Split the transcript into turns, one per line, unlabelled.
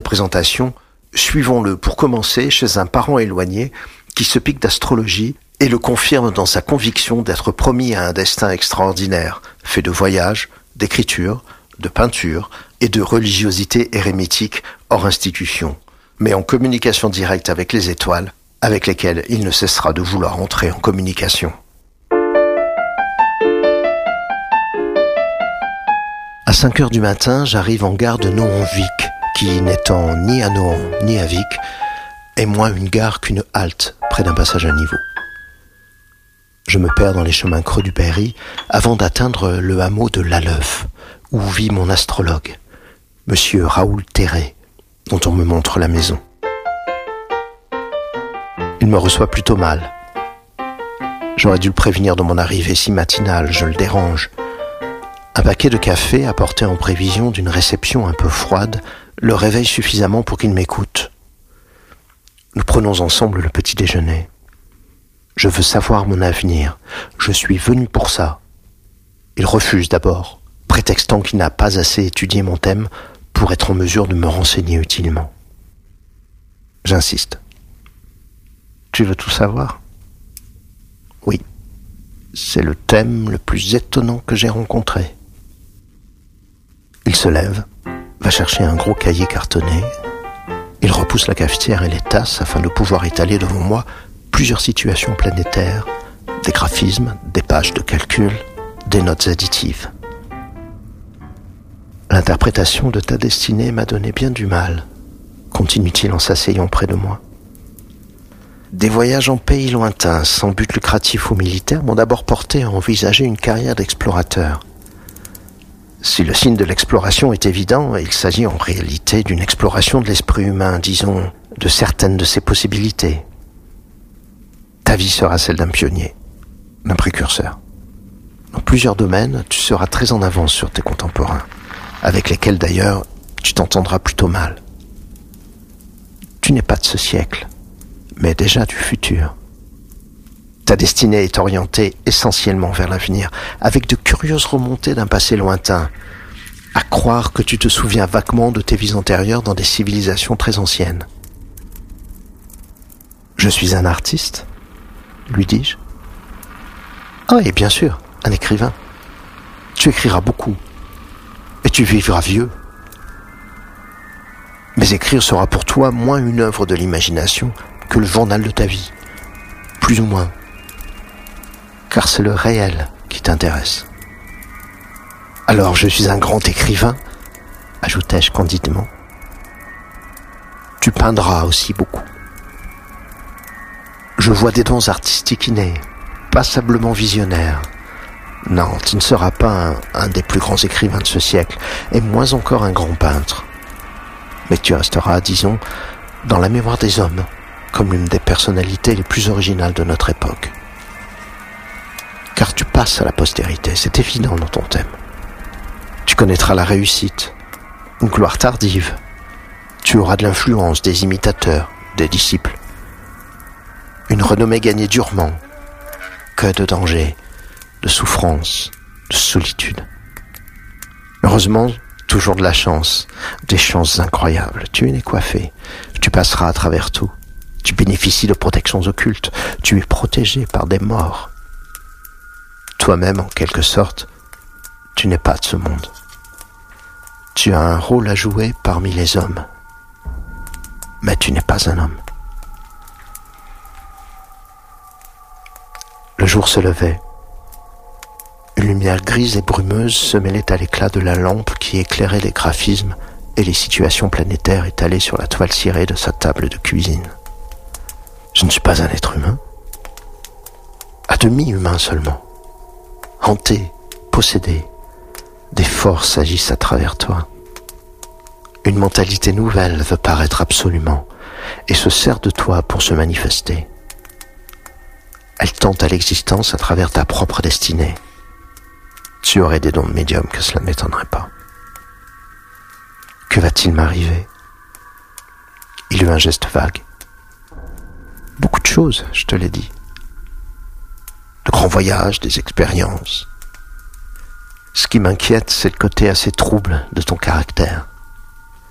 représentation, suivons-le pour commencer chez un parent éloigné qui se pique d'astrologie et le confirme dans sa conviction d'être promis à un destin extraordinaire, fait de voyages, d'écriture, de peinture et de religiosité érémitique hors institution, mais en communication directe avec les étoiles, avec lesquelles il ne cessera de vouloir entrer en communication. À 5 heures du matin, j'arrive en gare de Nohant-Vic, qui, n'étant ni à Nohant ni à Vic, est moins une gare qu'une halte près d'un passage à niveau. Je me perds dans les chemins creux du Berry avant d'atteindre le hameau de Lalleuf, où vit mon astrologue, monsieur Raoul Terré, dont on me montre la maison. Il me reçoit plutôt mal. J'aurais dû le prévenir de mon arrivée si matinale, je le dérange. Un paquet de café apporté en prévision d'une réception un peu froide le réveille suffisamment pour qu'il m'écoute. Nous prenons ensemble le petit déjeuner. Je veux savoir mon avenir. Je suis venu pour ça. Il refuse d'abord, prétextant qu'il n'a pas assez étudié mon thème pour être en mesure de me renseigner utilement. J'insiste. Tu veux tout savoir ? Oui. C'est le thème le plus étonnant que j'ai rencontré. Il se lève, va chercher un gros cahier cartonné. Il repousse la cafetière et les tasses afin de pouvoir étaler devant moi plusieurs situations planétaires, des graphismes, des pages de calcul, des notes additives. L'interprétation de ta destinée m'a donné bien du mal, continue-t-il en s'asseyant près de moi. Des voyages en pays lointains, sans but lucratif ou militaire, m'ont d'abord porté à envisager une carrière d'explorateur. Si le signe de l'exploration est évident, il s'agit en réalité d'une exploration de l'esprit humain, disons, de certaines de ses possibilités. Ta vie sera celle d'un pionnier, d'un précurseur. Dans plusieurs domaines, tu seras très en avance sur tes contemporains, avec lesquels d'ailleurs tu t'entendras plutôt mal. Tu n'es pas de ce siècle, mais déjà du futur. Ta destinée est orientée essentiellement vers l'avenir, avec de curieuses remontées d'un passé lointain, à croire que tu te souviens vaguement de tes vies antérieures dans des civilisations très anciennes. Je suis un artiste, lui dis-je. Ah, et bien sûr, un écrivain. Tu écriras beaucoup, et tu vivras vieux. Mais écrire sera pour toi moins une œuvre de l'imagination que le journal de ta vie, plus ou moins. Car c'est le réel qui t'intéresse. Alors je suis un grand écrivain, ajoutai-je candidement. Tu peindras aussi beaucoup. Je vois des dons artistiques innés, passablement visionnaires. Non, tu ne seras pas un des plus grands écrivains de ce siècle, et moins encore un grand peintre. Mais tu resteras, disons, dans la mémoire des hommes, comme l'une des personnalités les plus originales de notre époque. Car tu passes à la postérité, c'est évident dans ton thème. Tu connaîtras la réussite, une gloire tardive. Tu auras de l'influence, des imitateurs, des disciples. Une renommée gagnée durement. Que de dangers, de souffrances, de solitude. Heureusement, toujours de la chance, des chances incroyables. Tu es décoiffé, tu passeras à travers tout. Tu bénéficies de protections occultes, tu es protégé par des morts. Toi-même, en quelque sorte, tu n'es pas de ce monde. Tu as un rôle à jouer parmi les hommes, mais tu n'es pas un homme. Le jour se levait. Une lumière grise et brumeuse se mêlait à l'éclat de la lampe qui éclairait les graphismes et les situations planétaires étalées sur la toile cirée de sa table de cuisine. Je ne suis pas un être humain, à demi humain seulement. Hanté, possédé, des forces agissent à travers toi. Une mentalité nouvelle veut paraître absolument et se sert de toi pour se manifester. Elle tente à l'existence à travers ta propre destinée. Tu aurais des dons de médium, que cela ne m'étonnerait pas. Que va-t-il m'arriver ? Il eut un geste vague. Beaucoup de choses, je te l'ai dit. De grands voyages, des expériences. Ce qui m'inquiète, c'est le côté assez trouble de ton caractère.